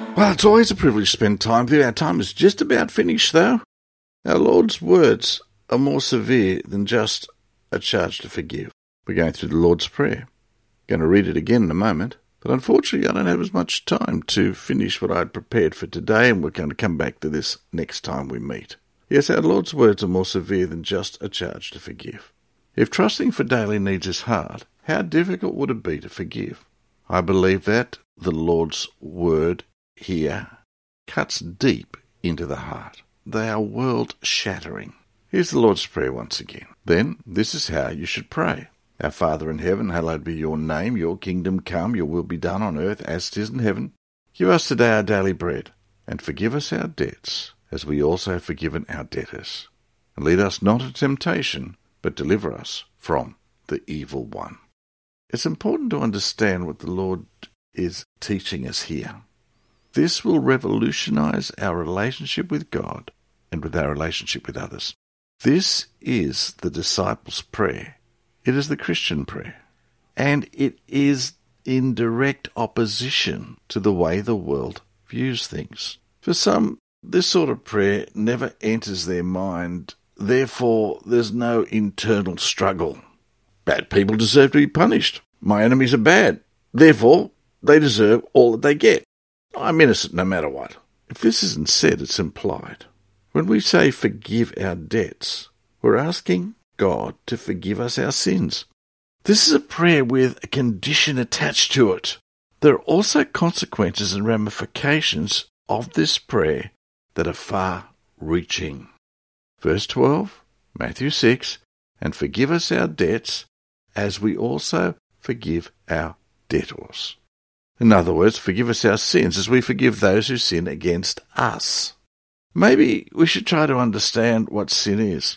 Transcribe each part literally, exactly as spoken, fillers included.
Well, it's always a privilege to spend time with you. Our time is just about finished, though. Our Lord's words are more severe than just a charge to forgive. We're going through the Lord's Prayer. I'm going to read it again in a moment, but unfortunately I don't have as much time to finish what I'd prepared for today, and we're going to come back to this next time we meet. Yes, our Lord's words are more severe than just a charge to forgive. If trusting for daily needs is hard, how difficult would it be to forgive? I believe that the Lord's word here cuts deep into the heart. They are world-shattering. Here's the Lord's Prayer once again. Then, this is how you should pray. Our Father in heaven, hallowed be your name. Your kingdom come, your will be done on earth as it is in heaven. Give us today our daily bread, and forgive us our debts, as we also have forgiven our debtors. And lead us not into temptation, but deliver us from the evil one. It's important to understand what the Lord is teaching us here. This will revolutionize our relationship with God and with our relationship with others. This is the disciples' prayer. It is the Christian prayer. And it is in direct opposition to the way the world views things. For some, this sort of prayer never enters their mind. Therefore, there's no internal struggle. Bad people deserve to be punished. My enemies are bad. Therefore, they deserve all that they get. I'm innocent no matter what. If this isn't said, it's implied. When we say forgive our debts, we're asking God to forgive us our sins. This is a prayer with a condition attached to it. There are also consequences and ramifications of this prayer that are far-reaching. Verse twelve, Matthew six, and forgive us our debts as we also forgive our debtors. In other words, forgive us our sins as we forgive those who sin against us. Maybe we should try to understand what sin is.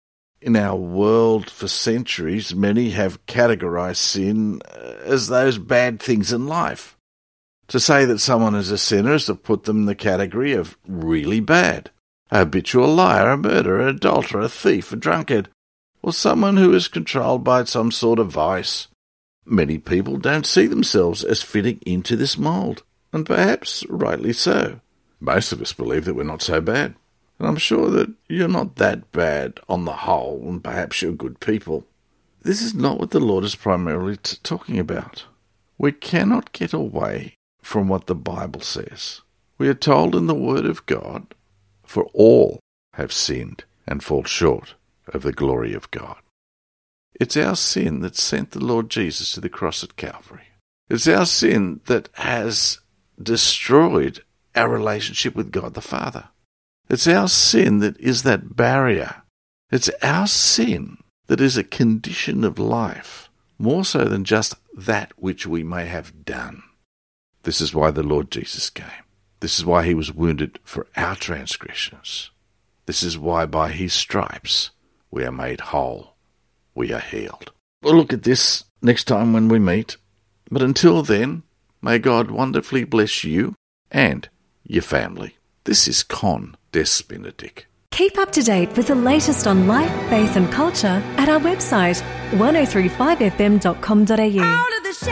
In our world for centuries, many have categorized sin as those bad things in life. To say that someone is a sinner is to put them in the category of really bad. A habitual liar, a murderer, an adulterer, a thief, a drunkard, or someone who is controlled by some sort of vice. Many people don't see themselves as fitting into this mould, and perhaps rightly so. Most of us believe that we're not so bad, and I'm sure that you're not that bad on the whole, and perhaps you're good people. This is not what the Lord is primarily t- talking about. We cannot get away from what the Bible says. We are told in the Word of God, for all have sinned and fall short of the glory of God. It's our sin that sent the Lord Jesus to the cross at Calvary. It's our sin that has destroyed our relationship with God the Father. It's our sin that is that barrier. It's our sin that is a condition of life, more so than just that which we may have done. This is why the Lord Jesus came. This is why he was wounded for our transgressions. This is why by his stripes we are made whole. We are healed. We'll look at this next time when we meet. But until then, may God wonderfully bless you and your family. This is Con Des Benedict. Keep up to date with the latest on life, faith and culture at our website, ten thirty-five f m dot com dot a u.